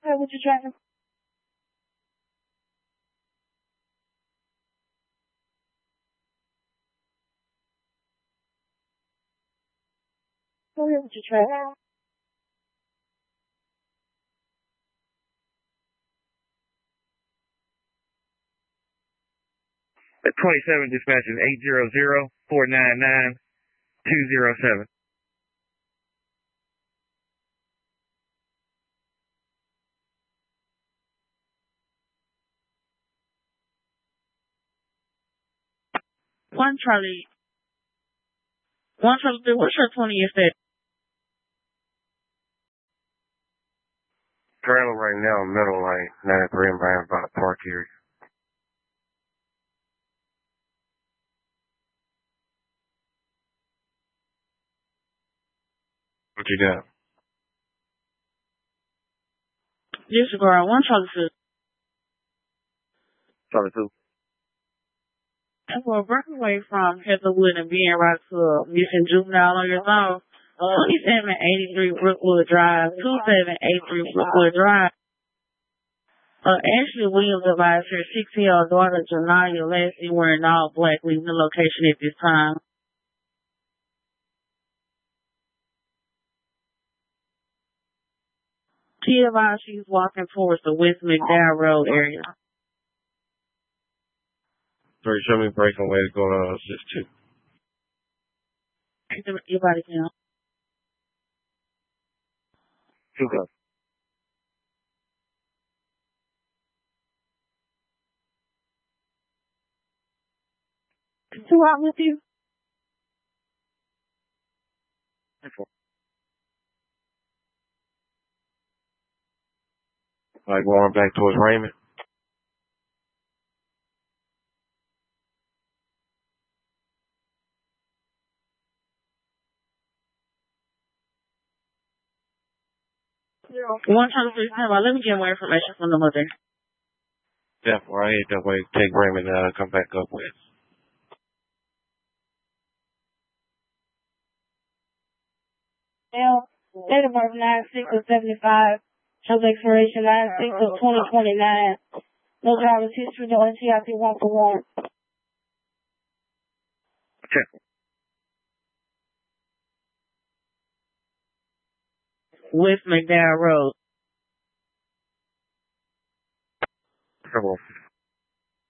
Hey, what you trying to? Go ahead, what you trying to? At 27 dispatches 800-499-207. One Charlie, what's your 20th set? Trailer right now, middle lane, 93 and Brown by the park area. What you got? Disregard, one Charlie 2. Charlie 2. And we're working away from Heatherwood and being right to a missing juvenile on your phone. 2783 Brookwood Drive, 2783 Brookwood Drive. Ashley Williams advised her 6-year-old daughter, Janaya Lassie, wearing all black, leaving the location at this time. She advised she's walking towards the West McDowell Road area. Sorry, show me breaking ways going on 6-2. Your body count. 2 go. Two out with you? Like going back towards Raymond. One time, please, let me get more information from the mother. Definitely, I hate that way. Take Raymond come back up with. Now, date of birth 9/6/75. Shows expiration 9/6/2029. No driver's history, no NCIP 1 for 1. Check. West McDowell Road. Come on.